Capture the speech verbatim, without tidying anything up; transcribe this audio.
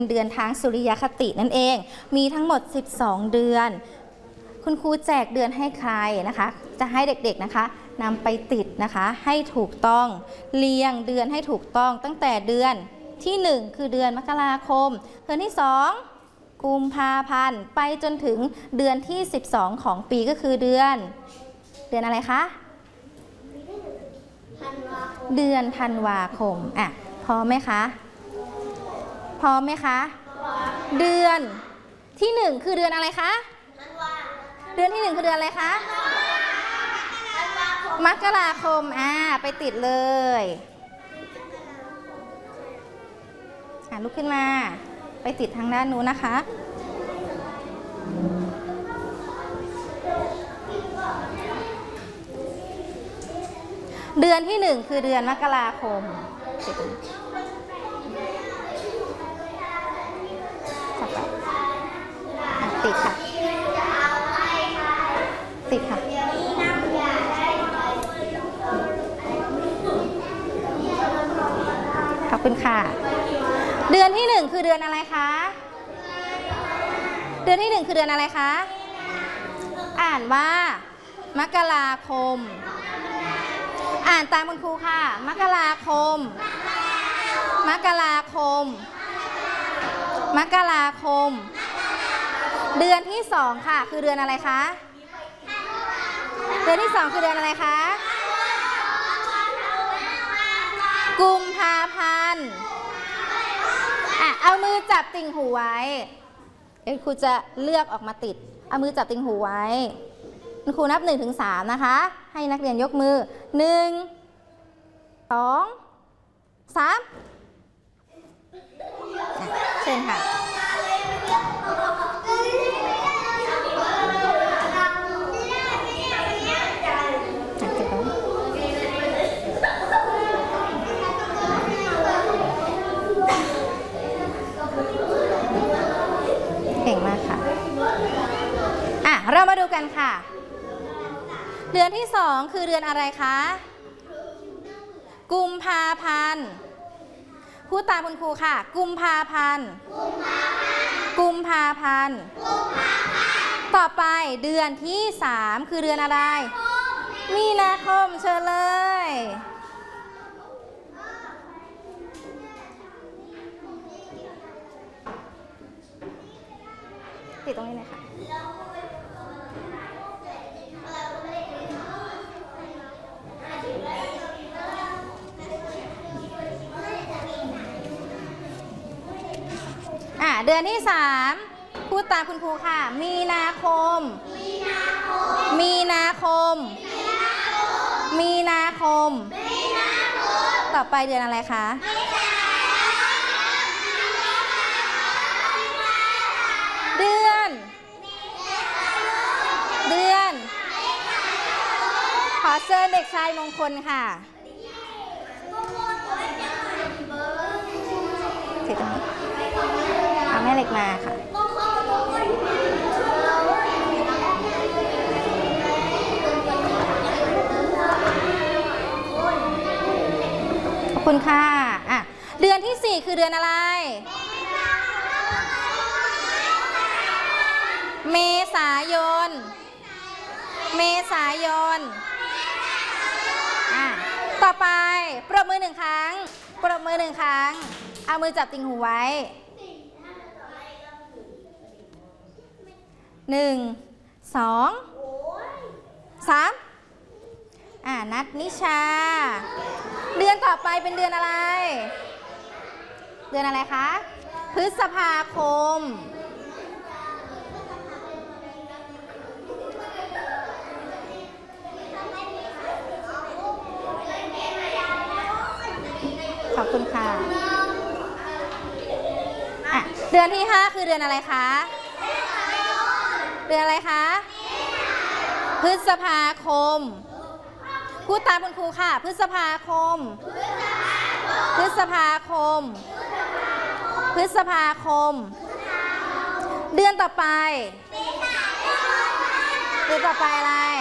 เดือนทางสุริยคตินั่นเองมีทั้งหมดสิบสองเดือนคุณครูแจกเดือนให้ใครนะคะจะให้เด็กๆนะคะนำไปติดนะคะให้ถูกต้องเรียงเดือนให้ถูกต้องตั้งแต่เดือนที่หนึ่งคือเดือนมกราคมเดือนที่สองกุมภาพันธ์ไปจนถึงเดือนที่สิบสองของปีก็คือเดือนเดือนอะไรคะเดือนธันวาคมอ่ะพร้อมไหมคะพร้อมไหมคะเดือนที่หนึ่งคือเดือนอะไรคะเดือนที่หนึ่งคือเดือนอะไรคะมกราคมอ่าไปติดเลยอ่ะลุกขึ้นมาไปติดทางด้านนู้นนะคะเดือนที่หนึ่งคือเดือนมกราคมติดค่ะติดค่ะขอบคุณค่ะเดือนที่หนึ่งคือเดือนอะไรคะเดือนที่หนึ่งคือเดือนอะไรคะอ่านว่ามกราคมอ่านตามคุณครูค่ะมกราคมมกราคมมกราคมเดือนที่สองค่ะคือเดือนอะไรคะเดือนที่สองคือเดือนอะไรคะกุมภาพันธ์อ่ะเอามือจับติ่งหูไว้เดี๋ยวครูจะเลือกออกมาติดเอามือจับติ่งหูไว้ครูนับหนึ่งถึงสามนะคะให้นักเรียนยกมือหนึ่งสองสามเชิญค่ะเก่งมากค่ะอ่ะเรามาดูกันค่ะเดือนที่สองคือเดือนอะไรคะกุมภาพันธ์พูดตามคุณครูค่ะกุมภาพันธ์กุมภาพันธ์ต่อไปเดือนที่สามคือเดือนอะไรมีนาคมเชิญเลยติดตรงนี้เลยค่ะอ่ะเดือนที่สามพูดตามคุณครูค่ะมีนาคมมีนาคมมีนาคมต่อไปเดือนอะไรคะเดือนเดือนขอเชิญเด็กชายมงคลค่ะถือตรงนี้เอาแม่เหล็กมาค่ะขอบคุณค่ะอ่ะเดือนที่สี่คือเดือนอะไรเมษายนเมษายนอ่ะต่อไปปรบมือหนึ่งครั้งปรบมือหนึ่งครั้งเอามือจับติ่งหูไว้หนึ่งสองสามอ่านัทนิชาเดือนต่อไปเป็นเดือนอะไรเดือนอะไรคะพฤษภาคมขอบคุณค่ะอ่ะเดือนที่ห้าคือเดือนอะไรคะเดือนอะไรคะพฤษภาคมพูดตามคุณครูค่ะพฤษภาคมพฤษภาคมพฤษภาคมเดือนต่อไปเดือนต่อไปอะไร